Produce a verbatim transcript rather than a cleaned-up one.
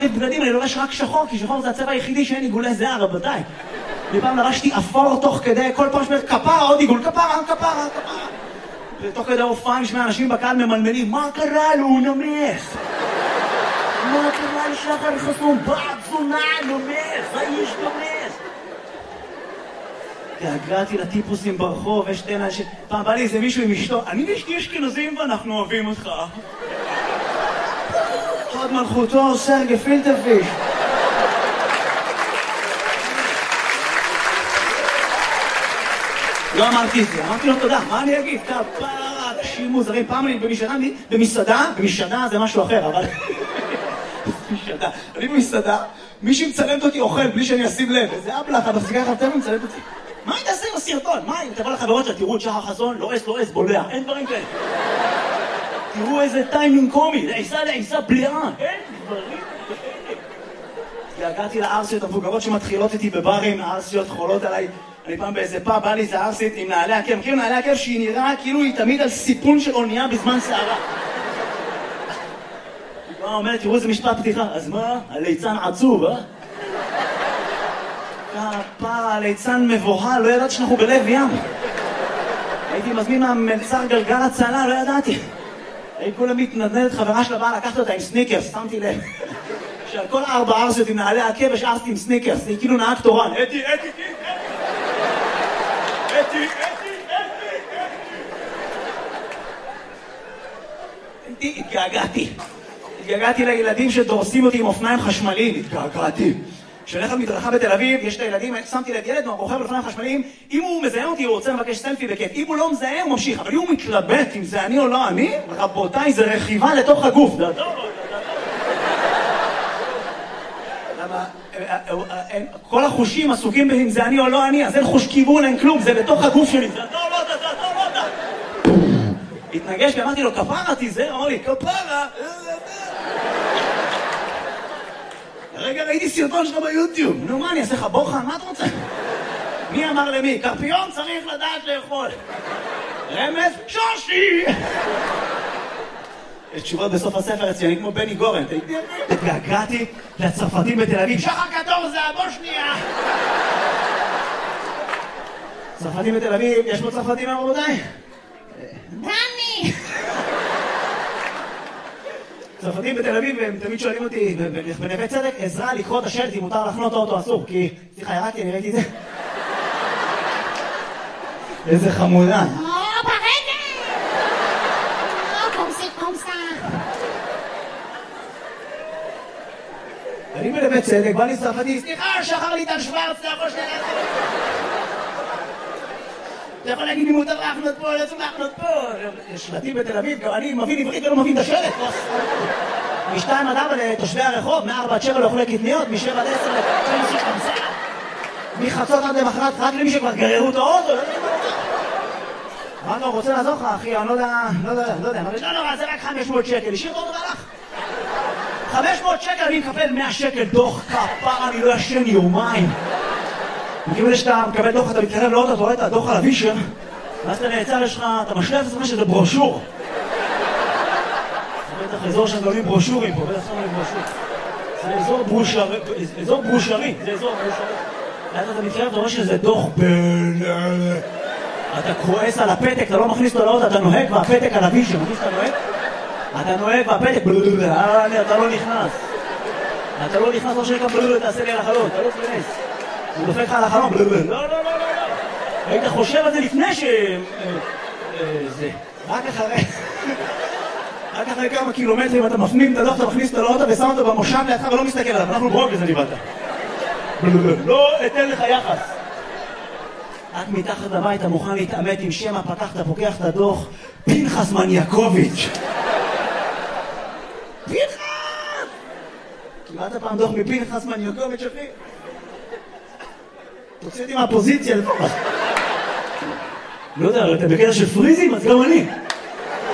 בגדים אני לובש רק שחור, כי שחור זה הצבע היחידי שאין עיגולי זהר, רבותיי. מפעם לבשתי אפור תוך כדי, כל פעם שמר כפרה, עוד עיגול, כפרה, כפרה, כפרה. ותוך כדי הופעה נשמע אנשים בקהל ממלמלים, מה קרה לו, הוא נמס? מה קרה לשחר חסום? בעד זונה, נמס, האיש נמס. התגעגעתי לטיפוסים ברחוב, יש שתי אנשים, פעם בא לי איזה מישהו עם אשתו, אני ואשתי אשכנזים ואנחנו אוהבים אותך. עוד מלכותו, סר גפילטה פיש. לא אמרתי את זה, אמרתי לו תודה, מה אני אגיד? כפרה, אנשים מוזרים, פעם אני במסעדה, במסעדה, במסעדה זה משהו אחר, אבל... במסעדה, אני במסעדה, מישהי מצלמת אותי אוכל בלי שאני אשים לב, איזה אבלח, את מפסיקה לך טבע מצלמת אותי. מה היא תעשה עם הסרטון? מה, אם תבוא לחברות שלה, תראו את שחר חסון, לא אס, לא אס, בולע, אין דברים כאלה. תראו איזה טיימינג קומי, לעיסה לעיסה בליעה, אין דברים כאלה. התגעגעתי לארסיות המבוגרות שמתחילות איתי בברים, הארסיות חולות עליי. אני פעם באיזה פאב, בא לי איזה ארסית עם נעלי עקב, מכירים נעלי עקב שהיא נראה כאילו היא תמיד על סיפון של אונייה בזמן שערה. היא פעם אומרת, תראו איזה משפט פתיחה, אז מה? הליצן עצוב, אה? כפרה, הליצן מבוהל, לא ידעתי שאנחנו בלב ים. הייתי מזמין מהמלצר גלגל הצלה, לא ידעתי. היי כולה מתנדנדת חברה שלה באה לקחת אותה עם סניקרס, שמתי לב. שעל כל ארבע ארסיות עם נעלי עקב יש ארסית עם סניקרס, היא כאילו נהג תורן. אתי, אתי, אתי, אתי, אתי, אתי, אתי, התגעגעתי. התגעגעתי לילדים שדורסים אותי עם אופניים חשמליים, התגעגעתי. כשהלך על מדרכה בתל אביב, יש את הילדים, שמתי לב ילד רוכב על אופניים חשמליים, אם הוא מזהה אותי, הוא רוצה לבקש סלפי בכיף, אם הוא לא מזהה, הוא ממשיך, אבל אם הוא מתלבט אם זה אני או לא אני, רבותיי, זה רכיבה לתוך הגוף. כל החושים עסוקים באם זה אני או לא אני, אז אין חוש כיוון, אין כלום, זה בתוך הגוף שלי, זה אתה או לא אתה, זה אתה או לא אתה. התנגש ואמרתי לו, כפרה תיזהר, אמר לי, כפרה. רגע ראיתי סרטון שלך ביוטיוב, נו מה אני אעשה לך בוחן, מה אתה רוצה? מי אמר למי? קרפיון צריך לדעת לאכול. רמז, שושי! יש תשובות בסוף הספר אצלי, כמו בני גורן. התגעגעתי לצרפתים בתל אביב, שחר קטור זה הבושניה! צרפתים בתל אביב, יש פה צרפתים רבותיי? דני! צרפתים בתל אביב, הם תמיד שואלים אותי בנווה צדק, עזרה לקרוא את השלט אם מותר לחנות האוטו אסור, כי... סליחה, ירדתי, אני ראיתי את זה. איזה חמודה. אני בנווה צדק, בא לי צרפתי, סליחה, שחר ליטל שוורץ, אתה יכול שנייה לעשות. אתה יכול להגיד לי מותר לחנות פה, לא צריך לחנות פה. יש שלטים בתל אביב, גם אני מבין עברית ולא מבין את השלט. משתיים עד ארבע לתושבי הרחוב, מארבע עד שבע לאוכלי קטניות, משבע עד עשר לתושבי חמסה. מחצות עד למחרת, רק למי שכבר גררו את האוטו. מה אתה רוצה לעזור לך, אחי? אני לא יודע, לא יודע, לא יודע. לא נורא, זה רק חמש מאות שקל. השאיר את האוטו והלך. חמש מאות שקל, אני מקבל מאה שקל דוח כפרה, אני לא ישן יומיים. מכיוון שאתה מקבל דוח, אתה מתקרב לאוטו, אתה רואה את הדוח על הווישר, ואז אתה נעצר, יש לך, אתה משלב את זה שזה ברושור. זה בטח אזור שאתם גולים ברושורים פה, בטח שמים ברושור. זה אזור ברושרי, אזור ברושרי, זה אזור ברושרי. ואז אתה מתקרב, אתה רואה שזה דוח בין... אתה כועס על הפתק, אתה לא מכניס אותו לאוטו, אתה נוהג והפתק על הווישר, מכניס אתה נוהג? אתה נוהג והפתק, אתה לא נכנס. אתה לא נכנס, לא שנקרא, תעשה לי על החלון, אתה לא תכנס. הוא דופק לך על החלום, לא, לא, לא, לא, לא. היית חושב על זה לפני ש... זה. רק אחרי... רק אחרי כמה קילומטרים אתה מפנים את הדוח, אתה מכניס אותו לאוטו ושם אותו במושב לידך ולא מסתכל עליו. אנחנו ברוגז אני באת. לא אתן לך יחס. רק מתחת לבית אתה מוכן להתעמת עם שם הפתח, אתה פוקח את הדוח, פנחס מניאקוביץ'. פנחס! קיבלת פעם דוח מפנחס מניאקוביץ', אחי? תוציא אותי מהפוזיציה לפחות. לא יודע, אתה בקטע של פריזים, אז גם אני.